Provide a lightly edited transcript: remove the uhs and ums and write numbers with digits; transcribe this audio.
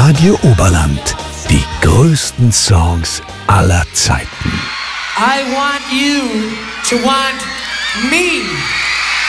Radio Oberland. Die größten Songs aller Zeiten. I want you to want me.